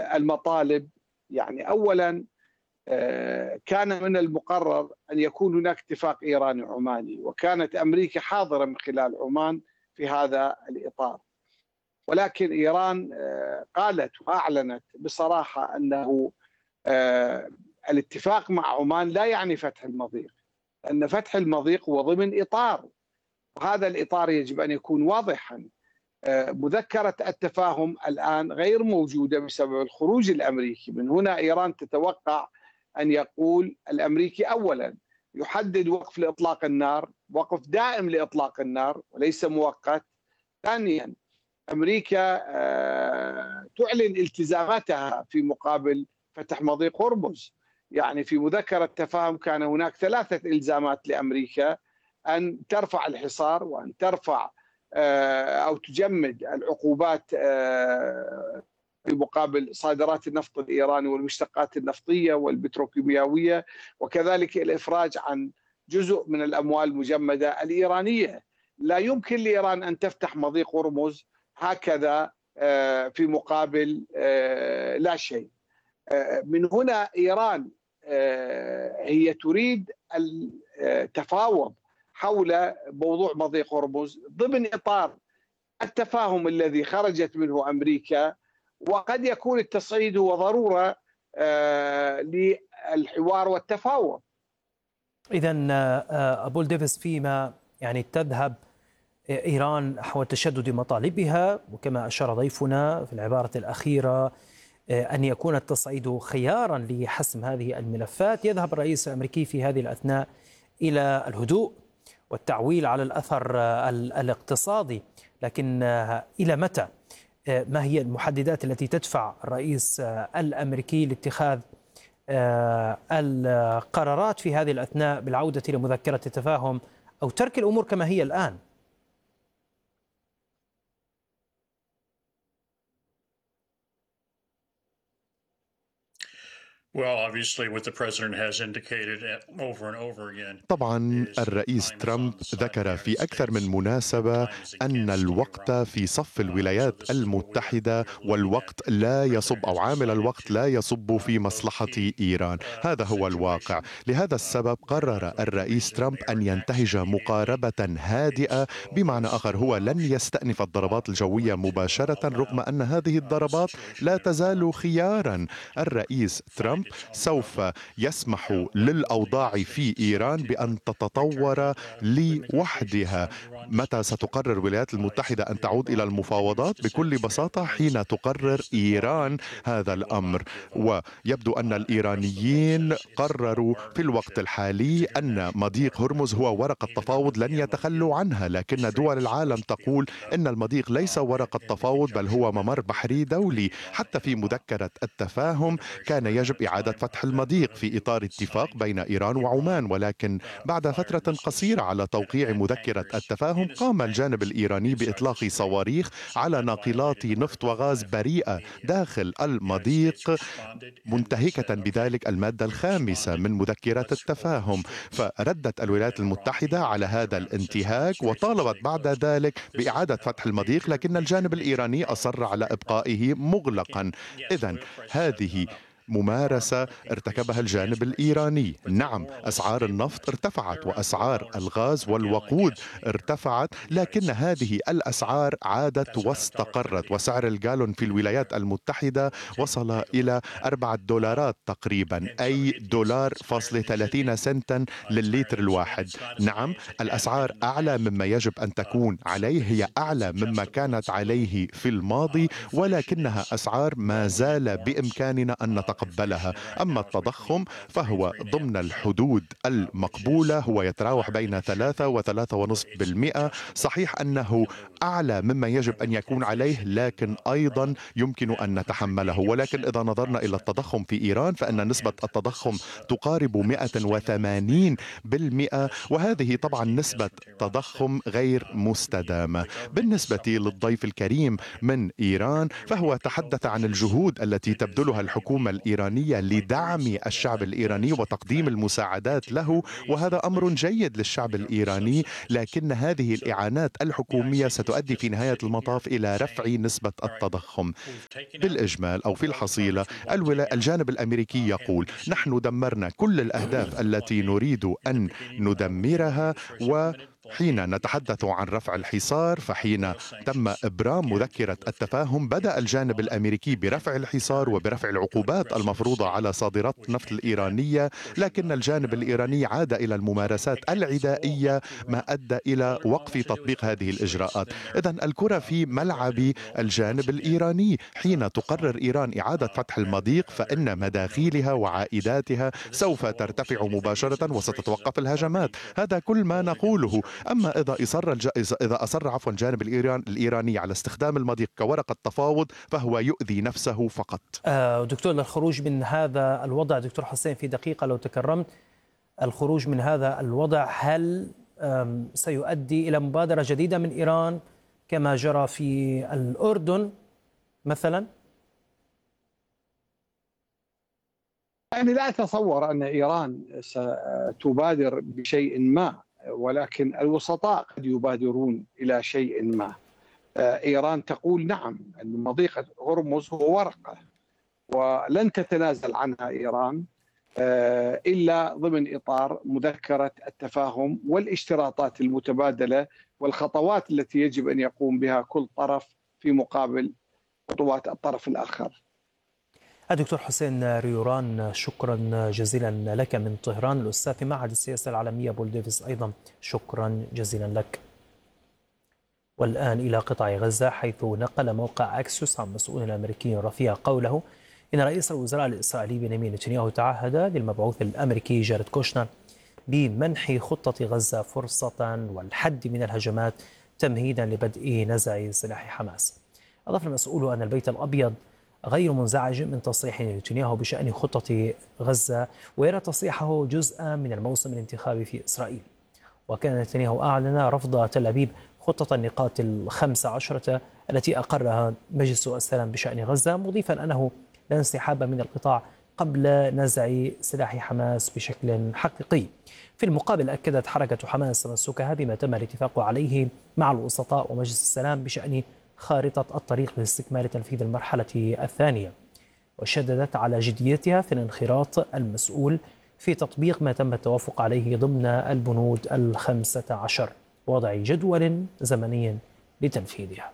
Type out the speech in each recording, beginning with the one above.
المطالب. يعني أولا كان من المقرر أن يكون هناك اتفاق إيراني عماني، وكانت أمريكا حاضرة من خلال عمان في هذا الإطار، ولكن إيران قالت وأعلنت بصراحة أنه الاتفاق مع عمان لا يعني فتح المضيق، أن فتح المضيق هو ضمن إطار، وهذا الإطار يجب أن يكون واضحا. مذكرة التفاهم الآن غير موجودة بسبب الخروج الأمريكي. من هنا إيران تتوقع أن يقول الأمريكي أولا يحدد وقف لإطلاق النار، وقف دائم لإطلاق النار وليس مؤقت. ثانيا أمريكا تعلن التزاماتها في مقابل فتح مضيق هرمز. يعني في مذكرة التفاهم كان هناك 3 إلزامات لأمريكا: أن ترفع الحصار، وأن ترفع أو تجمد العقوبات في مقابل صادرات النفط الإيراني والمشتقات النفطية والبتروكيماوية، وكذلك الإفراج عن جزء من الأموال المجمدة الإيرانية. لا يمكن لإيران أن تفتح مضيق هرمز هكذا في مقابل لا شيء. من هنا إيران هي تريد التفاوض حول موضوع مضيق هرمز ضمن إطار التفاهم الذي خرجت منه أمريكا، وقد يكون التصعيد هو ضرورة للحوار والتفاوض. إذن أبو ديفيس، فيما يعني تذهب إيران حول تشدد مطالبها، وكما أشار ضيفنا في العبارة الأخيرة أن يكون التصعيد خيارا لحسم هذه الملفات، يذهب الرئيس الأمريكي في هذه الأثناء إلى الهدوء والتعويل على الأثر الاقتصادي. لكن إلى متى؟ ما هي المحددات التي تدفع الرئيس الأمريكي لاتخاذ القرارات في هذه الأثناء بالعودة إلى مذكرة التفاهم أو ترك الأمور كما هي الآن؟ طبعا الرئيس ترامب ذكر في أكثر من مناسبة أن الوقت في صف الولايات المتحدة، والوقت لا يصب أو عامل الوقت لا يصب في مصلحة إيران. هذا هو الواقع. لهذا السبب قرر الرئيس ترامب أن ينتهج مقاربة هادئة، بمعنى آخر هو لن يستأنف الضربات الجوية مباشرة، رغم أن هذه الضربات لا تزال خيارا. الرئيس ترامب سوف يسمح للأوضاع في إيران بأن تتطور لوحدها. متى ستقرر الولايات المتحدة أن تعود إلى المفاوضات؟ بكل بساطة حين تقرر إيران هذا الأمر. ويبدو أن الإيرانيين قرروا في الوقت الحالي أن مضيق هرمز هو ورقة تفاوض لن يتخلوا عنها، لكن دول العالم تقول أن المضيق ليس ورقة تفاوض بل هو ممر بحري دولي. حتى في مذكرة التفاهم كان يجب إعادة فتح المضيق في إطار اتفاق بين إيران وعمان، ولكن بعد فترة قصيرة على توقيع مذكرة التفاهم قام الجانب الإيراني بإطلاق صواريخ على ناقلات نفط وغاز بريئة داخل المضيق، منتهكة بذلك المادة الخامسة من مذكرة التفاهم. فردت الولايات المتحدة على هذا الانتهاك وطالبت بعد ذلك بإعادة فتح المضيق، لكن الجانب الإيراني أصر على إبقائه مغلقا. إذن هذه ممارسة ارتكبها الجانب الإيراني. نعم، أسعار النفط ارتفعت وأسعار الغاز والوقود ارتفعت، لكن هذه الأسعار عادت واستقرت، وسعر الجالون في الولايات المتحدة وصل إلى $4 تقريبا، أي $1.30 للليتر الواحد. نعم، الأسعار أعلى مما يجب أن تكون عليه، هي أعلى مما كانت عليه في الماضي، ولكنها أسعار ما زال بإمكاننا أن نتقبلها. أما التضخم فهو ضمن الحدود المقبولة، هو يتراوح بين 3 و3.5%. صحيح أنه أعلى مما يجب أن يكون عليه، لكن أيضا يمكن أن نتحمله. ولكن إذا نظرنا إلى التضخم في إيران فإن نسبة التضخم تقارب 180%، وهذه طبعا نسبة تضخم غير مستدامة. بالنسبة للضيف الكريم من إيران فهو تحدث عن الجهود التي تبذلها الحكومة الإيرانية الإيرانية لدعم الشعب الإيراني وتقديم المساعدات له، وهذا أمر جيد للشعب الإيراني، لكن هذه الإعانات الحكومية ستؤدي في نهاية المطاف إلى رفع نسبة التضخم. بالإجمال أو في الحصيلة، الجانب الأمريكي يقول نحن دمرنا كل الأهداف التي نريد أن ندمرها، وحين نتحدث عن رفع الحصار فحين تم إبرام مذكرة التفاهم بدأ الجانب الأمريكي برفع الحصار وبرفع العقوبات المفروضة على صادرات النفط الإيرانية، لكن الجانب الإيراني عاد إلى الممارسات العدائية ما أدى إلى وقف تطبيق هذه الإجراءات. إذن الكرة في ملعب الجانب الإيراني. حين تقرر إيران إعادة فتح المضيق فإن مداخيلها وعائداتها سوف ترتفع مباشرة وستتوقف الهجمات. هذا كل ما نقوله. أما إذا أصر الجانب الإيراني على استخدام المضيق كورقة تفاوض فهو يؤذي نفسه فقط. دكتور، للخروج من هذا الوضع، دكتور حسين في دقيقة لو تكرمت، الخروج من هذا الوضع هل سيؤدي إلى مبادرة جديدة من إيران كما جرى في الأردن مثلا؟ يعني لا أتصور أن إيران ستبادر بشيء ما، ولكن الوسطاء قد يبادرون إلى شيء ما. إيران تقول نعم أن مضيق هرمز هو ورقة ولن تتنازل عنها إيران إلا ضمن إطار مذكرة التفاهم والاشتراطات المتبادلة والخطوات التي يجب أن يقوم بها كل طرف في مقابل خطوات الطرف الآخر. الدكتور حسين ريوران، شكرا جزيلا لك من طهران. الأستاذ في معهد السياسة العالمية بول ديفيس أيضا شكرا جزيلا لك. والآن إلى قطاع غزة، حيث نقل موقع أكسوس عن مسؤول أمريكي رفيع قوله إن رئيس الوزراء الإسرائيلي بنيامين نتنياهو تعهد للمبعوث الأمريكي جاريد كوشنر بمنح خطة غزة فرصة والحد من الهجمات تمهيدا لبدء نزع سلاح حماس. أضاف المسؤول أن البيت الأبيض غير منزعج من تصريح نتنياهو بشأن خطة غزة، ويرى تصريحه جزءا من الموسم الانتخابي في إسرائيل. وكان نتنياهو أعلن رفض تل أبيب خطة النقاط ال15 التي أقرها مجلس السلام بشأن غزة، مضيفا أنه لا انسحاب من القطاع قبل نزع سلاح حماس بشكل حقيقي. في المقابل أكدت حركة حماس تمسكها بما تم الاتفاق عليه مع الوسطاء ومجلس السلام بشأن خارطة الطريق لاستكمال تنفيذ المرحلة الثانية، وشددت على جديتها في الانخراط المسؤول في تطبيق ما تم التوافق عليه ضمن البنود ال15 ووضع جدول زمني لتنفيذها.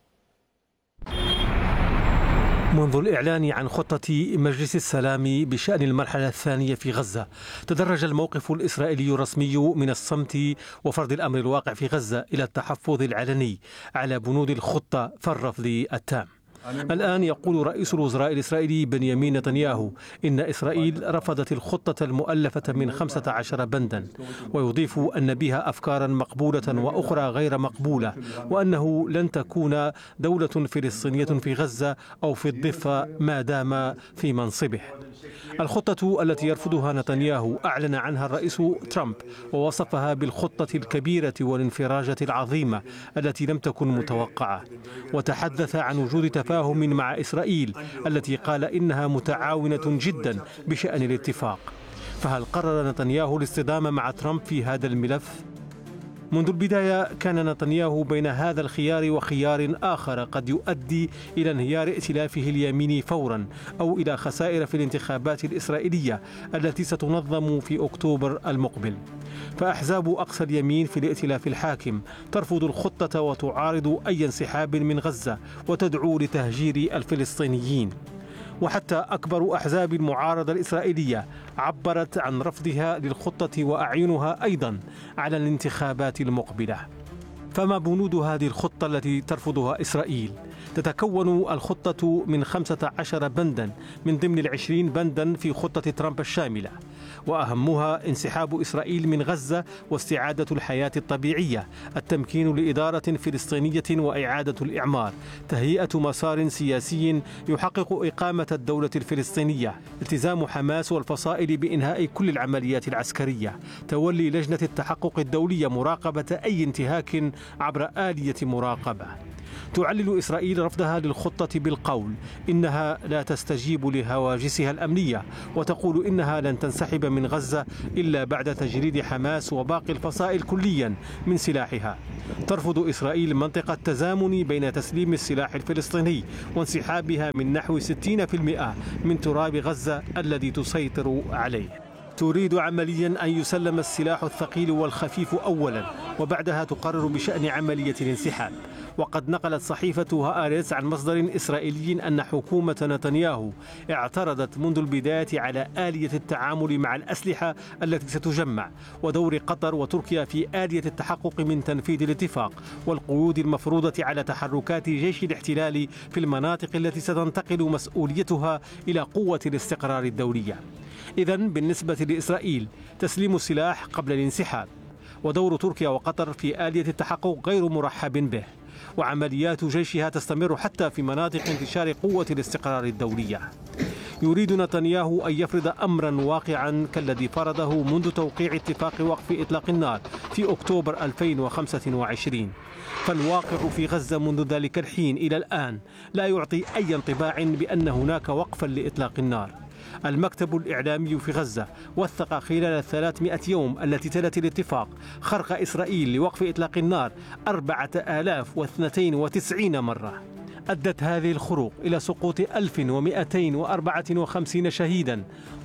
منذ الإعلان عن خطة مجلس السلام بشأن المرحلة الثانية في غزة، تدرج الموقف الإسرائيلي الرسمي من الصمت وفرض الأمر الواقع في غزة إلى التحفظ العلني على بنود الخطة فالرفض التام. الآن يقول رئيس الوزراء الإسرائيلي بنيامين نتنياهو إن إسرائيل رفضت الخطة المؤلفة من 15 بندا، ويضيف أن بها أفكارا مقبولة وأخرى غير مقبولة، وأنه لن تكون دولة فلسطينية في غزة أو في الضفة ما دام في منصبه. الخطة التي يرفضها نتنياهو أعلن عنها الرئيس ترامب ووصفها بالخطة الكبيرة والانفراجة العظيمة التي لم تكن متوقعة، وتحدث عن وجود تفاهم مع إسرائيل التي قال إنها متعاونة جدا بشأن الاتفاق. فهل قرر نتنياهو الاصطدام مع ترامب في هذا الملف؟ منذ البداية كان نتنياهو بين هذا الخيار وخيار آخر قد يؤدي إلى انهيار ائتلافه اليميني فورا أو إلى خسائر في الانتخابات الإسرائيلية التي ستنظم في أكتوبر المقبل. فأحزاب أقصى اليمين في الائتلاف الحاكم ترفض الخطة وتعارض أي انسحاب من غزة وتدعو لتهجير الفلسطينيين. وحتى أكبر أحزاب المعارضة الإسرائيلية عبرت عن رفضها للخطة وأعينها أيضا على الانتخابات المقبلة. فما بنود هذه الخطة التي ترفضها إسرائيل؟ تتكون الخطة من 15 بندا من ضمن 20 بندا في خطة ترامب الشاملة، وأهمها انسحاب إسرائيل من غزة واستعادة الحياة الطبيعية، التمكين لإدارة فلسطينية وإعادة الإعمار، تهيئة مسار سياسي يحقق إقامة الدولة الفلسطينية، التزام حماس والفصائل بإنهاء كل العمليات العسكرية، تولي لجنة التحقق الدولية مراقبة أي انتهاك عبر آلية مراقبة. تعلل إسرائيل رفضها للخطة بالقول إنها لا تستجيب لهواجسها الأمنية، وتقول إنها لن تنسحب من غزة إلا بعد تجريد حماس وباقي الفصائل كليا من سلاحها. ترفض إسرائيل منطق التزامن بين تسليم السلاح الفلسطيني وانسحابها من نحو 60% من تراب غزة الذي تسيطر عليه. تريد عمليا أن يسلم السلاح الثقيل والخفيف أولا، وبعدها تقرر بشأن عملية الانسحاب. وقد نقلت صحيفة هآرتز عن مصدر إسرائيلي أن حكومة نتنياهو اعترضت منذ البداية على آلية التعامل مع الأسلحة التي ستجمع، ودور قطر وتركيا في آلية التحقق من تنفيذ الاتفاق، والقيود المفروضة على تحركات جيش الاحتلال في المناطق التي ستنتقل مسؤوليتها إلى قوة الاستقرار الدولية. إذن بالنسبة لإسرائيل تسليم السلاح قبل الانسحاب، ودور تركيا وقطر في آلية التحقق غير مرحب به، وعمليات جيشها تستمر حتى في مناطق انتشار قوة الاستقرار الدولية. يريد نتنياهو أن يفرض أمرا واقعا كالذي فرضه منذ توقيع اتفاق وقف إطلاق النار في أكتوبر 2025، فالواقع في غزة منذ ذلك الحين إلى الآن لا يعطي أي انطباع بأن هناك وقفا لإطلاق النار. المكتب الإعلامي في غزة وثق خلال 300 يوم التي تلت الاتفاق خرق إسرائيل لوقف إطلاق النار 4092 مرة. أدت هذه الخروق إلى سقوط 1254 شهيدا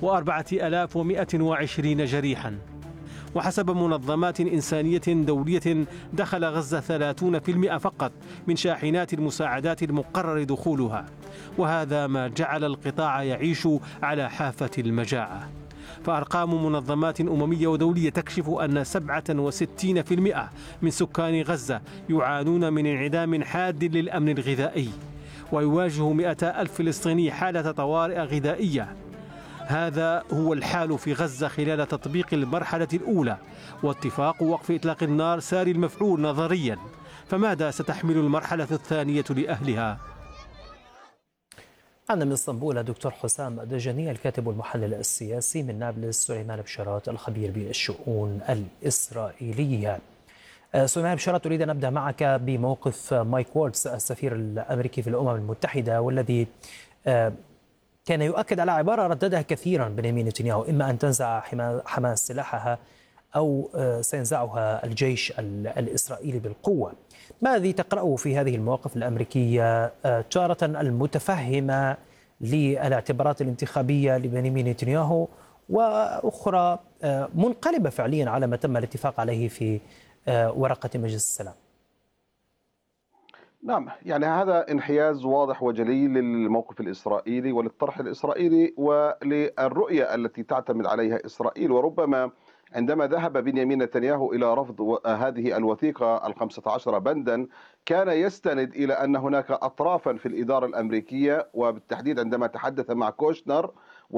و4120 جريحا. وحسب منظمات إنسانية دولية دخل غزة 30% فقط من شاحنات المساعدات المقرر دخولها، وهذا ما جعل القطاع يعيش على حافة المجاعة. فأرقام منظمات أممية ودولية تكشف أن 67% من سكان غزة يعانون من انعدام حاد للأمن الغذائي، ويواجه 200,000 فلسطيني حالة طوارئ غذائية. هذا هو الحال في غزة خلال تطبيق المرحلة الأولى، واتفاق وقف إطلاق النار ساري المفعول نظريا. فماذا ستحمل المرحلة الثانية لأهلها؟ عندنا من اسطنبول الدكتور حسام الدجاني الكاتب والمحلل السياسي، من نابلس سليمان بشارات الخبير بالشؤون الإسرائيلية. سليمان بشارات، أريد أن أبدأ معك بموقف مايك والتز السفير الأمريكي في الأمم المتحدة، والذي كان يؤكد على عبارة رددها كثيرا بنيامين نتنياهو: إما أن تنزع حماس سلاحها أو سينزعها الجيش الإسرائيلي بالقوة. ما الذي تقرأه في هذه المواقف الأمريكية، تارة المتفهمة للاعتبارات الانتخابية لبنيامين نتنياهو، وأخرى منقلبة فعليا على ما تم الاتفاق عليه في ورقة مجلس السلام؟ نعم، يعني هذا انحياز واضح وجلي للموقف الإسرائيلي وللطرح الإسرائيلي وللرؤية التي تعتمد عليها إسرائيل. وربما عندما ذهب بنيامين نتنياهو إلى رفض هذه الوثيقة 15 بندا كان يستند إلى أن هناك أطرافا في الإدارة الأمريكية، وبالتحديد عندما تحدث مع كوشنر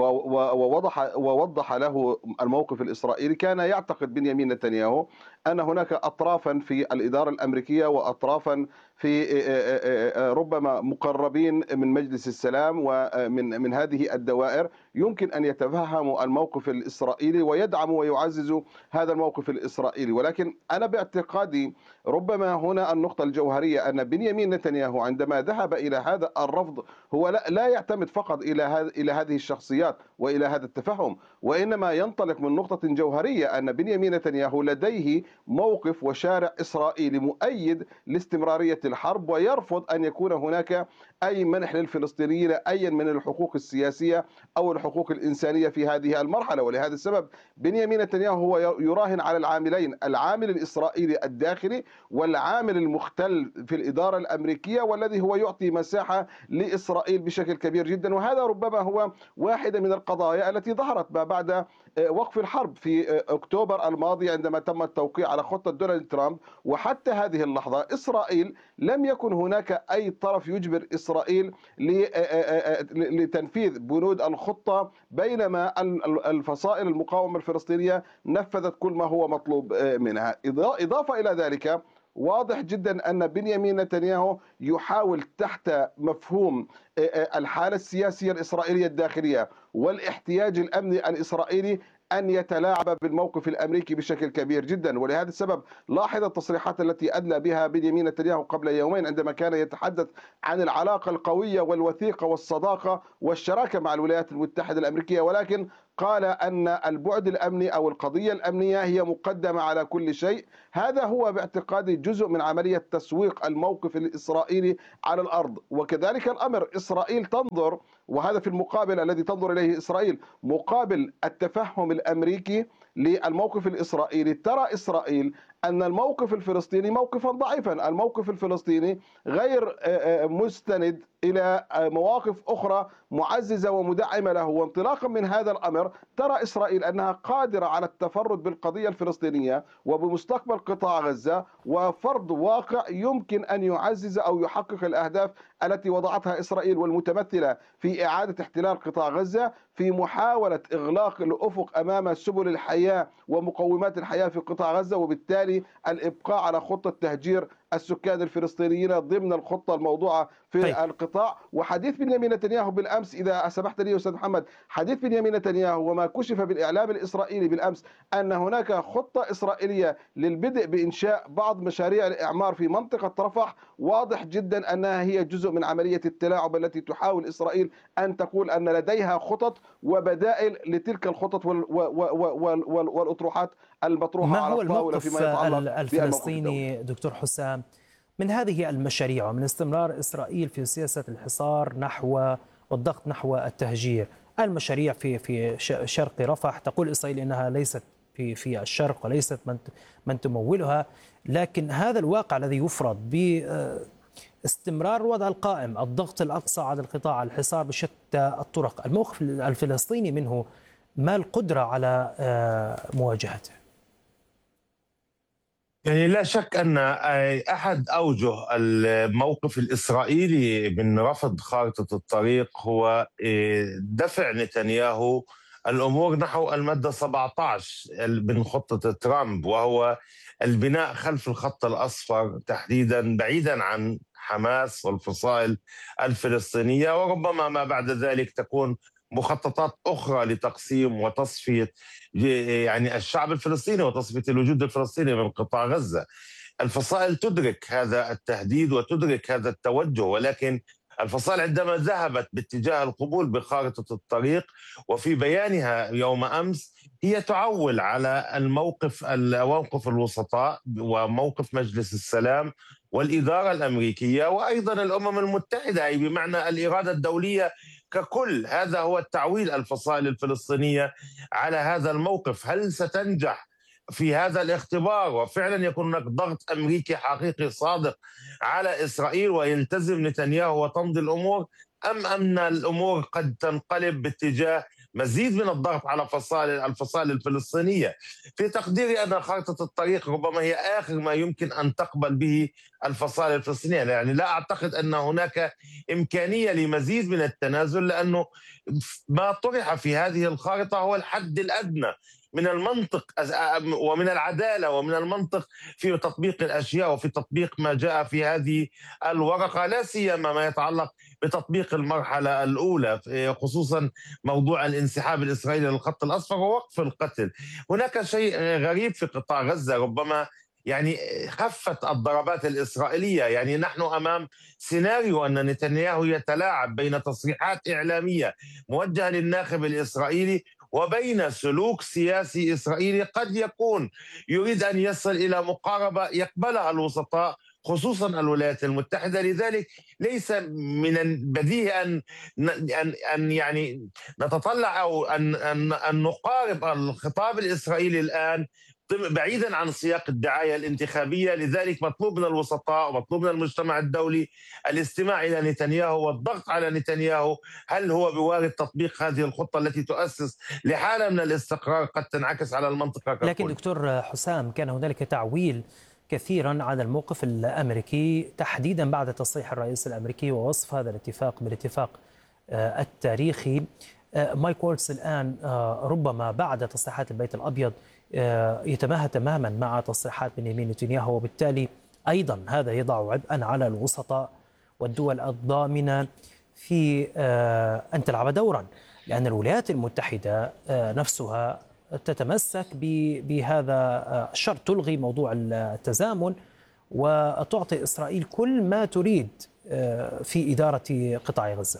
ووضح له الموقف الإسرائيلي، كان يعتقد بنيامين نتنياهو أن هناك أطرافا في الإدارة الأمريكية وأطرافا في ربما مقربين من مجلس السلام ومن هذه الدوائر يمكن أن يتفهموا الموقف الإسرائيلي ويدعموا ويعززوا هذا الموقف الإسرائيلي. ولكن أنا باعتقادي ربما هنا النقطة الجوهرية أن بنيامين نتنياهو عندما ذهب إلى هذا الرفض هو لا يعتمد فقط إلى هذه الشخصيات وإلى هذا التفهم، وإنما ينطلق من نقطة جوهرية أن بنيامين نتنياهو لديه موقف وشارع إسرائيلي مؤيد لاستمرارية الحرب، ويرفض أن يكون هناك أي منح للفلسطينيين أي من الحقوق السياسية أو الحقوق الإنسانية في هذه المرحلة. ولهذا السبب بنيامين نتنياهو هو يراهن على العاملين: العامل الإسرائيلي الداخلي والعامل المختل في الإدارة الأمريكية، والذي هو يعطي مساحة لإسرائيل بشكل كبير جدا. وهذا ربما هو واحدة من القضايا التي ظهرت ما بعد وقف الحرب في أكتوبر الماضي عندما تم التوقيع على خطة دونالد ترامب. وحتى هذه اللحظة إسرائيل لم يكن هناك أي طرف يجبر إسرائيل لتنفيذ بنود الخطة، بينما الفصائل المقاومة الفلسطينية نفذت كل ما هو مطلوب منها. إضافة إلى ذلك، واضح جدا أن بنيامين نتنياهو يحاول تحت مفهوم الحالة السياسية الإسرائيلية الداخلية والاحتياج الأمني الإسرائيلي أن يتلاعب بالموقف الأمريكي بشكل كبير جدا. ولهذا السبب لاحظ التصريحات التي أدلى بها بنيامين نتنياهو قبل يومين عندما كان يتحدث عن العلاقة القوية والوثيقة والصداقة والشراكة مع الولايات المتحدة الأمريكية، ولكن قال أن البعد الأمني أو القضية الأمنية هي مقدمة على كل شيء. هذا هو باعتقادي جزء من عملية تسويق الموقف الإسرائيلي على الأرض. وكذلك الأمر إسرائيل تنظر، وهذا في المقابل الذي تنظر إليه إسرائيل مقابل التفهم الأمريكي للموقف الإسرائيلي. ترى إسرائيل أن الموقف الفلسطيني موقفا ضعيفا، الموقف الفلسطيني غير مستند إلى مواقف أخرى معززة ومدعمة له. وانطلاقا من هذا الأمر ترى إسرائيل أنها قادرة على التفرد بالقضية الفلسطينية وبمستقبل قطاع غزة، وفرض واقع يمكن أن يعزز أو يحقق الأهداف التي وضعتها إسرائيل، والمتمثلة في إعادة احتلال قطاع غزة، في محاولة إغلاق الأفق أمام سبل الحياة ومقومات الحياة في قطاع غزة، وبالتالي الإبقاء على خطة تهجير السكان الفلسطينيين ضمن الخطة الموضوعة في القطاع. وحديث بنيامين نتنياهو بالأمس، إذا سمحت لي أستاذ محمد، حديث بنيامين نتنياهو وما كشف بالإعلام الإسرائيلي بالأمس أن هناك خطة إسرائيلية للبدء بإنشاء بعض مشاريع الإعمار في منطقة رفح، واضح جدا أنها هي جزء من عملية التلاعب التي تحاول إسرائيل أن تقول أن لديها خطط وبدائل لتلك الخطط والأطروحات المطروحة ما على هو الطاولة الموقف فيما يتعلق الفلسطيني دكتور حسام من هذه المشاريع ومن استمرار إسرائيل في سياسة الحصار نحو والضغط نحو التهجير؟ المشاريع في شرق رفح، تقول إسرائيل إنها ليست في الشرق وليست من تمولها، لكن هذا الواقع الذي يفرض باستمرار الوضع القائم، الضغط الأقصى على القطاع، الحصار بشتى الطرق، الموقف الفلسطيني منه ما القدرة على مواجهته؟ يعني لا شك أن أحد أوجه الموقف الإسرائيلي من رفض خارطة الطريق هو دفع نتنياهو الأمور نحو المادة 17 من خطة ترامب، وهو البناء خلف الخط الأصفر تحديدا، بعيدا عن حماس والفصائل الفلسطينية، وربما ما بعد ذلك تكون مخططات أخرى لتقسيم وتصفية يعني الشعب الفلسطيني وتصفية الوجود الفلسطيني من قطاع غزة. الفصائل تدرك هذا التهديد وتدرك هذا التوجه، ولكن الفصائل عندما ذهبت باتجاه القبول بخارطة الطريق وفي بيانها يوم أمس هي تعول على موقف الوسطاء وموقف مجلس السلام والإدارة الأمريكية وأيضا الأمم المتحدة، أي بمعنى الإرادة الدولية ككل. هذا هو التعويل الفصائل الفلسطينية على هذا الموقف. هل ستنجح في هذا الاختبار وفعلا يكون هناك ضغط أمريكي حقيقي صادق على إسرائيل ويلتزم نتنياهو وتمضي الأمور، أم أن الأمور قد تنقلب باتجاه مزيد من الضغط على الفصائل الفلسطينية؟ في تقديري أن خارطة الطريق ربما هي آخر ما يمكن أن تقبل به الفصائل الفلسطينية. يعني لا أعتقد أن هناك إمكانية لمزيد من التنازل، لأنه ما طرح في هذه الخارطة هو الحد الأدنى من المنطق ومن العدالة ومن المنطق في تطبيق الأشياء وفي تطبيق ما جاء في هذه الورقة، لا سيما ما يتعلق بتطبيق المرحلة الأولى، خصوصا موضوع الانسحاب الإسرائيلي للخط الأصفر ووقف القتل. هناك شيء غريب في قطاع غزة، ربما يعني خفت الضربات الإسرائيلية. يعني نحن أمام سيناريو أن نتنياهو يتلاعب بين تصريحات إعلامية موجهة للناخب الإسرائيلي وبين سلوك سياسي إسرائيلي قد يكون يريد أن يصل إلى مقاربة يقبلها الوسطاء خصوصا الولايات المتحدة. لذلك ليس من البديهي أن يعني نتطلع أو أن نقارب الخطاب الإسرائيلي الآن بعيدا عن سياق الدعاية الانتخابية. لذلك مطلوب من الوسطاء ومطلوب من المجتمع الدولي الاستماع إلى نتنياهو والضغط على نتنياهو. هل هو بوارد تطبيق هذه الخطة التي تؤسس لحالة من الاستقرار قد تنعكس على المنطقة ككل؟ لكن دكتور حسام، كان هنالك تعويل كثيرا على الموقف الأمريكي تحديدا بعد تصريح الرئيس الأمريكي ووصف هذا الاتفاق بالاتفاق التاريخي. مايك وولتز الآن ربما بعد تصريحات البيت الأبيض يتماهى تماما مع تصريحات بنيامين نتنياهو، وبالتالي أيضا هذا يضع عبئا على الوسطاء والدول الضامنة في أن تلعب دورا، لأن الولايات المتحدة نفسها تتمسك بهذا الشرط، تلغي موضوع التزامن وتعطي إسرائيل كل ما تريد في إدارة قطاع غزة؟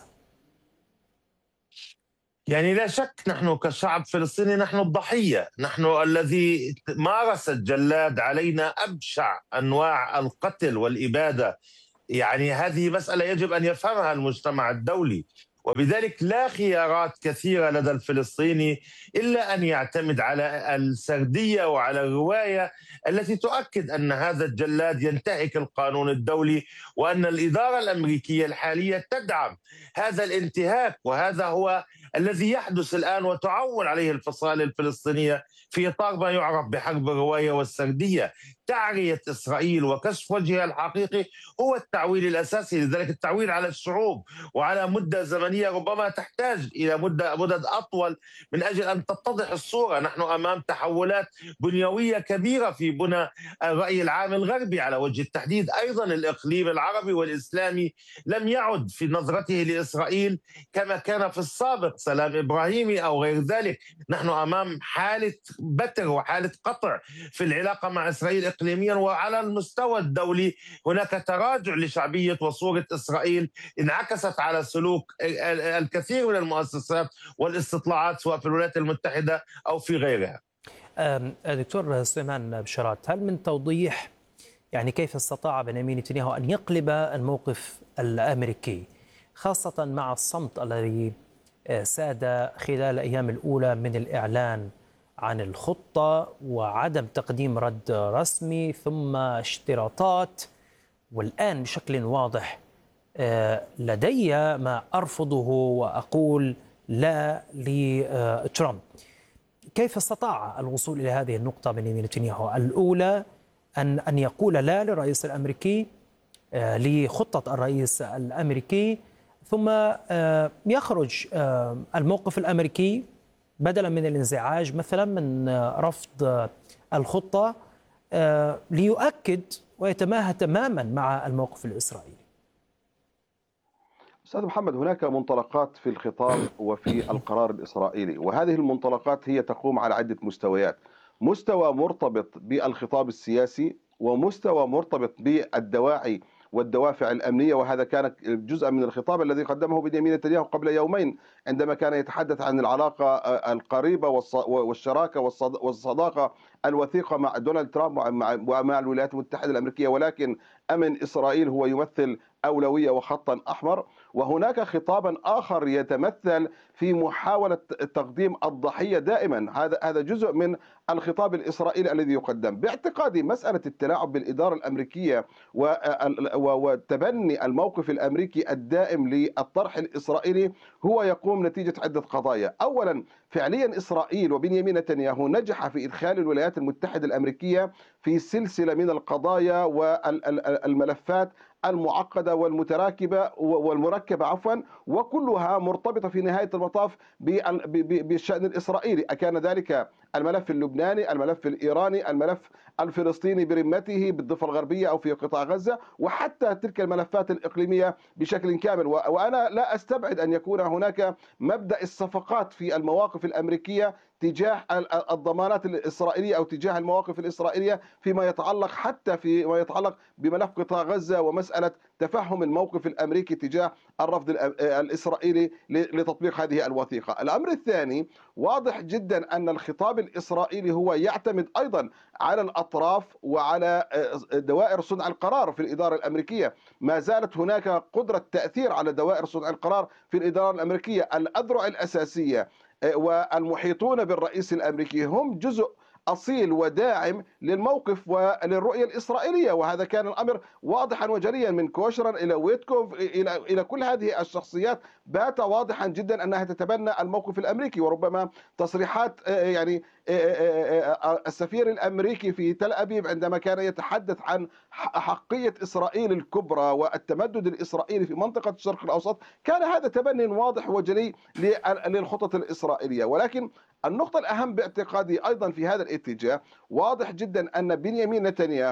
يعني لا شك نحن كشعب فلسطيني نحن الضحية، نحن الذي مارس الجلاد علينا أبشع أنواع القتل والإبادة. يعني هذه مسألة يجب أن يفهمها المجتمع الدولي، وبذلك لا خيارات كثيرة لدى الفلسطيني إلا أن يعتمد على السردية وعلى الرواية التي تؤكد أن هذا الجلاد ينتهك القانون الدولي، وأن الإدارة الأمريكية الحالية تدعم هذا الانتهاك. وهذا هو الذي يحدث الآن وتعول عليه الفصائل الفلسطينية في إطار ما يعرف بحرب الرواية والسردية. تعرية إسرائيل وكشف وجهها الحقيقي هو التعويل الأساسي. لذلك التعويل على الشعوب وعلى مدة زمنية ربما تحتاج إلى مدد أطول من أجل أن تتضح الصورة. نحن أمام تحولات بنيوية كبيرة في بنى الرأي العام الغربي على وجه التحديد. أيضا الإقليم العربي والإسلامي لم يعد في نظرته لإسرائيل كما كان في السابق، سلام إبراهيمي أو غير ذلك. نحن أمام حالة بتر وحالة قطع في العلاقة مع إسرائيل إقليميا، وعلى المستوى الدولي هناك تراجع لشعبية وصورة إسرائيل انعكست على سلوك الكثير من المؤسسات والاستطلاعات سواء في الولايات المتحدة أو في غيرها. دكتور سليمان بشارات، هل من توضيح يعني كيف استطاع بنيامين نتنياهو أن يقلب الموقف الأمريكي، خاصة مع الصمت الذي ساد خلال الأيام الأولى من الإعلان عن الخطة وعدم تقديم رد رسمي ثم اشتراطات، والآن بشكل واضح لدي ما أرفضه وأقول لا لترامب؟ كيف استطاع الوصول إلى هذه النقطة بنيامين نتنياهو؟ الأولى أن يقول لا للرئيس الأمريكي، لخطة الرئيس الأمريكي، ثم يخرج الموقف الأمريكي بدلا من الانزعاج مثلا من رفض الخطة ليؤكد ويتماهى تماما مع الموقف الإسرائيلي. أستاذ محمد، هناك منطلقات في الخطاب وفي القرار الإسرائيلي، وهذه المنطلقات هي تقوم على عدة مستويات. مستوى مرتبط بالخطاب السياسي، ومستوى مرتبط بالدواعي والدوافع الأمنية، وهذا كان جزءا من الخطاب الذي قدمه بنيامين نتنياهو قبل يومين عندما كان يتحدث عن العلاقة القريبة والشراكة والصداقة الوثيقة مع دونالد ترامب ومع الولايات المتحدة الأمريكية، ولكن أمن إسرائيل هو يمثل أولوية وخطا أحمر. وهناك خطابا آخر يتمثل في محاولة تقديم الضحية دائما. هذا جزء من الخطاب الإسرائيلي الذي يقدم. باعتقادي مسألة التلاعب بالإدارة الأمريكية وتبني الموقف الأمريكي الدائم للطرح الإسرائيلي هو يقوم نتيجة عدة قضايا. أولا، فعليا إسرائيل وبنيامين نتنياهو نجح في إدخال الولايات المتحدة الأمريكية في سلسلة من القضايا والملفات المعقدة والمتراكبة والمركبة وكلها مرتبطة في نهاية المطاف بالشأن الإسرائيلي. أكان ذلك الملف اللبناني، الملف الإيراني، الملف الفلسطيني برمته بالضفة الغربية أو في قطاع غزة، وحتى تلك الملفات الإقليمية بشكل كامل. وأنا لا أستبعد أن يكون هناك مبدأ الصفقات في المواقف الأمريكية تجاه الضمانات الإسرائيلية أو تجاه المواقف الإسرائيلية فيما يتعلق حتى فيما يتعلق بملف قطاع غزة ومسألة تفهم الموقف الأمريكي تجاه الرفض الإسرائيلي لتطبيق هذه الوثيقة. الأمر الثاني، واضح جدا أن الخطاب الإسرائيلي هو يعتمد أيضا على الأطراف وعلى دوائر صنع القرار في الإدارة الأمريكية. ما زالت هناك قدرة تأثير على دوائر صنع القرار في الإدارة الأمريكية. الأذرع الأساسية والمحيطون بالرئيس الأمريكي هم جزء أصيل وداعم للموقف وللرؤية الإسرائيلية، وهذا كان الأمر واضحا وجليا من كوشرن إلى ويتكوف إلى كل هذه الشخصيات. بات واضحا جدا أنها تتبنى الموقف الأمريكي. وربما تصريحات يعني السفير الأمريكي في تل أبيب عندما كان يتحدث عن حقية إسرائيل الكبرى والتمدد الإسرائيلي في منطقة الشرق الأوسط، كان هذا تبني واضح وجلي للخطط الإسرائيلية. ولكن النقطة الأهم باعتقادي أيضا في هذا الاتجاه، واضح جدا أن بنيامين نتنياهو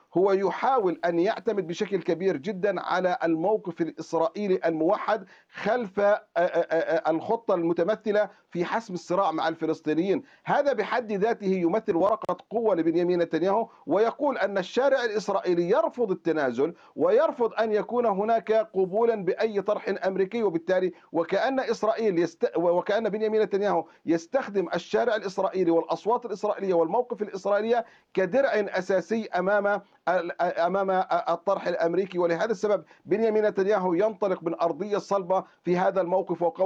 هو يحاول أن يعتمد بشكل كبير جدا على الموقف الإسرائيلي الموحد خلف الخطة المتمثلة في حسم الصراع مع الفلسطينيين. هذا بحد ذاته يمثل ورقة قوة لبنيامين نتنياهو، ويقول أن الشارع الإسرائيلي يرفض التنازل ويرفض أن يكون هناك قبولا بأي طرح أمريكي، وبالتالي وكأن بنيامين نتنياهو يستخدم الشارع الإسرائيلي والأصوات الإسرائيلية والموقف الإسرائيلي كدرع أساسي أمام الطرح الأمريكي. ولهذا السبب بنيامين نتنياهو ينطلق من أرضية صلبة في هذا الموقف،